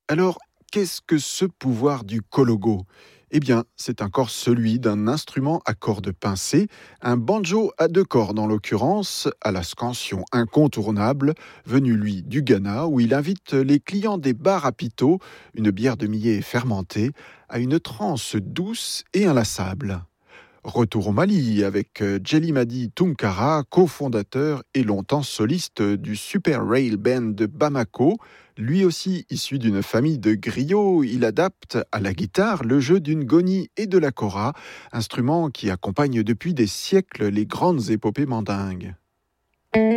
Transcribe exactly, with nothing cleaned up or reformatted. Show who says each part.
Speaker 1: Alors, qu'est-ce que ce pouvoir du kologo ? Eh bien, c'est encore celui d'un instrument à cordes pincées, un banjo à deux cordes en l'occurrence, à la scansion incontournable, venu lui du Ghana, où il invite les clients des bars à pito, une bière de millet fermentée, à une transe douce et inlassable. Retour au Mali avec euh, Djelimadi Tunkara, cofondateur et longtemps soliste du Super Rail Band de Bamako. Lui aussi issu d'une famille de griots, il adapte à la guitare le jeu d'une goni et de la kora, instrument qui accompagne depuis des siècles les grandes épopées mandingues.